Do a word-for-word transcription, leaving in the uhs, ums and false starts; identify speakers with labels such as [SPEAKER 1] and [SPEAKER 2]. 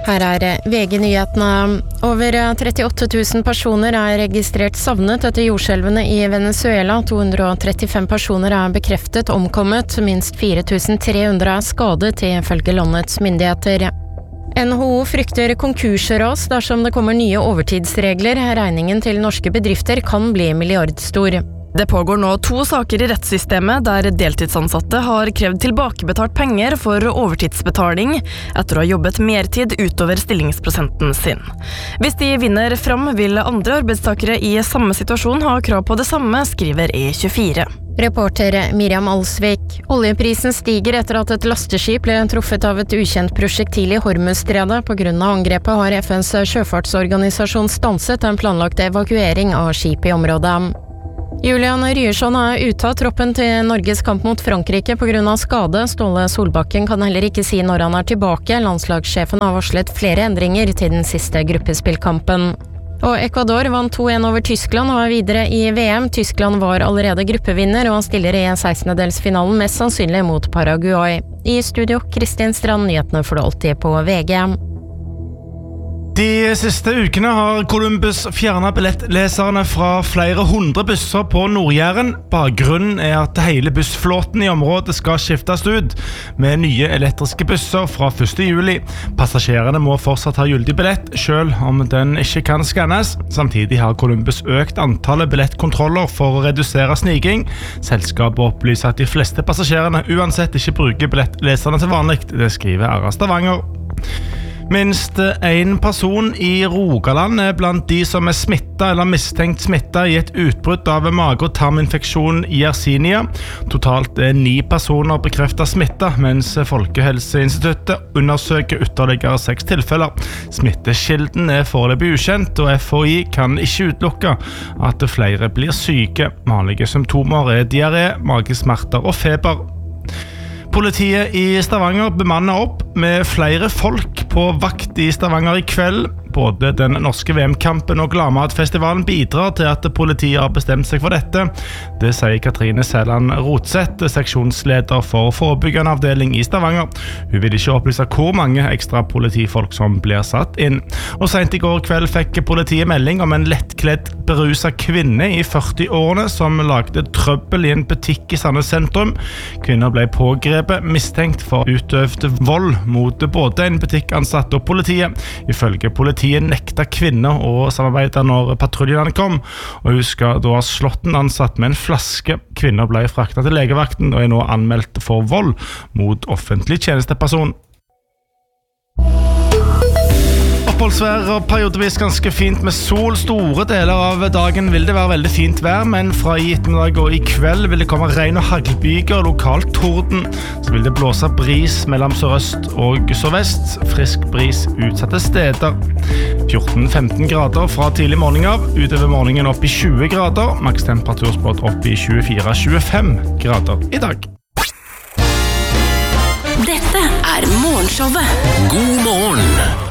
[SPEAKER 1] Her er V G-nyhetene. Over trettiåtte tusen personer er registrert savnet etter jordskjelvene i Venezuela. to hundre og trettifem personer er bekreftet omkommet. Minst fire tusen tre hundre er skadet, ifølge landets myndigheter. N H O frykter konkursras dersom det kommer nye overtidsregler. Regningen til norske bedrifter kan bli milliardstor.
[SPEAKER 2] Det pågår nå to saker i rettssystemet der deltidsansatte har krevd tilbakebetalt penger for overtidsbetaling etter å ha jobbet mertid utover stillingsprosenten sin. Hvis de vinner fram, vil andre arbeidstakere i samme situasjon ha krav på det samme, skriver E tjuefire.
[SPEAKER 1] Reporter Miriam Alsvik. Oljeprisen stiger etter at et lasteskip ble truffet av et ukjent prosjektil i Hormuzstredet. På grunn av angrepet har F N's sjøfartsorganisasjon stanset en planlagt evakuering av skip i området. Julian Ryerson er ute av troppen til Norges kamp mot Frankrike på grunn av skade. Ståle Solbakken kan heller ikke si når han er tilbake. Landslagssjefen har varslet flere endringer til den siste gruppespillkampen. Og Ecuador vant to en over Tyskland og er videre i V M. Tyskland var allerede gruppevinner og stiller i sekstendedelsfinalen mest sannsynlig mot Paraguay. I studio, Kristin Strand, nyhetene får du alltid på V G.
[SPEAKER 3] De siste ukene har Columbus fjernet billettleserne fra flere hundre busser på Nord-Jæren. Bakgrunnen er at hele bussflåten i området skal skiftes ut med nye elektriske busser fra første juli. Passasjerene må fortsatt ha gyldig billett, selv om den ikke kan skannes. Samtidig har Columbus økt antallet billettkontroller for å redusere sniking. Selskapet opplyser at de fleste passasjerene uansett ikke bruker billettleserne til vanlig. Det skriver R A Stavanger. Minst en person i Rogaland er blant de som er smittet eller mistenkt smittet i et utbrudd av mage- og tarminfeksjon i Yersinia. Totalt er ni personer bekreftet smittet, mens Folkehelseinstituttet undersøker ytterligere seks tilfeller. Smittekilden er foreløpig ukjent, og F H I kan ikke utelukke at flere blir syke. Vanlige symptomer er diaré, magesmerter og feber. Politiet i Stavanger bemanner opp med flere folk på vakt i Stavanger i kveld. Både den norske V M-kampen og Gladmatfestivalen bidrar til at politiet har bestemt seg for dette. Det sier Katrine Sæland Rotseth, seksjonsleder for forebyggende avdeling i Stavanger. Hun vil ikke opplyse hvor mange ekstra politifolk som blir satt inn. Og sent i går kveld fikk politiet melding om en lettkledd beruset kvinne i førti-årene som lagde trøbbel i en butikk i Sandnes sentrum. Kvinner ble pågrepet, mistenkt for utøvd vold mot både en butikkansatt og politiet. Ifølge politiet Politiet nekta kvinner å samarbeide når patruljene kom, og hun skal da ha slått en ansatt med en flaske. Kvinner ble fraktet til legevakten og er nå anmeldt for vold mot offentlig tjenesteperson. Oppholdsvær og periodevis ganske fint med sol. Store deler av dagen vil det være veldig fint vær, men fra i ettermiddag og i kveld vil det komme regn og haglbyger og lokalt torden. Så vil det blåse bris mellom sørøst og sørvest. Frisk bris utsatte steder. fjorten til femten grader fra tidlig morgen av. Utover morgenen opp i tjue grader. Makstemperatur spådd opp i tjuefire til tjuefem grader i dag.
[SPEAKER 4] Dette er Morgenshowet. God morgen!